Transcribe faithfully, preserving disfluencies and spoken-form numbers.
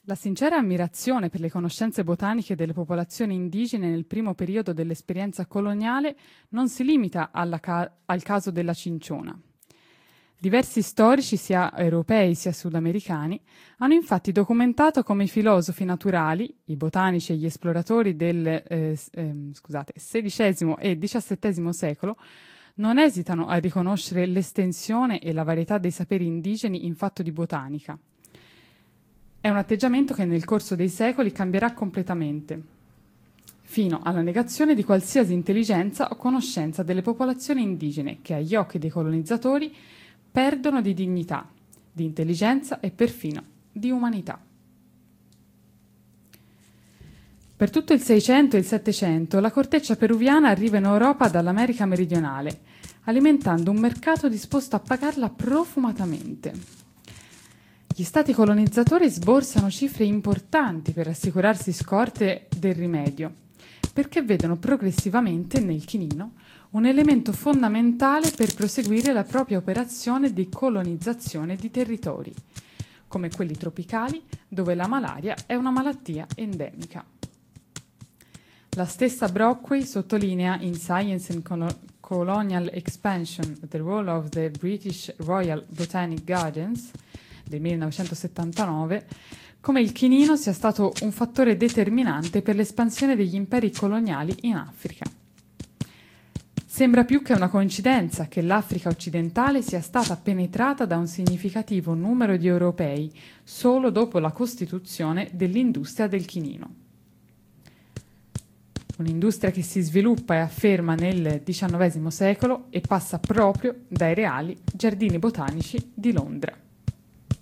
La sincera ammirazione per le conoscenze botaniche delle popolazioni indigene nel primo periodo dell'esperienza coloniale non si limita alla ca- al caso della cinciona. Diversi storici, sia europei sia sudamericani, hanno infatti documentato come i filosofi naturali, i botanici e gli esploratori del eh, s- ehm, scusate, sedicesimo e diciassettesimo secolo non esitano a riconoscere l'estensione e la varietà dei saperi indigeni in fatto di botanica. È un atteggiamento che nel corso dei secoli cambierà completamente, fino alla negazione di qualsiasi intelligenza o conoscenza delle popolazioni indigene che agli occhi dei colonizzatori perdono di dignità, di intelligenza e perfino di umanità. Per tutto il Seicento e il Settecento la corteccia peruviana arriva in Europa dall'America meridionale, alimentando un mercato disposto a pagarla profumatamente. Gli stati colonizzatori sborsano cifre importanti per assicurarsi scorte del rimedio, perché vedono progressivamente nel chinino un elemento fondamentale per proseguire la propria operazione di colonizzazione di territori, come quelli tropicali, dove la malaria è una malattia endemica. La stessa Brockway sottolinea in Science and Colo- Colonial Expansion: The Role of the British Royal Botanic Gardens del millenovecentosettantanove, come il chinino sia stato un fattore determinante per l'espansione degli imperi coloniali in Africa. Sembra più che una coincidenza che l'Africa occidentale sia stata penetrata da un significativo numero di europei solo dopo la costituzione dell'industria del chinino. Un'industria che si sviluppa e afferma nel diciannovesimo secolo e passa proprio dai reali giardini botanici di Londra.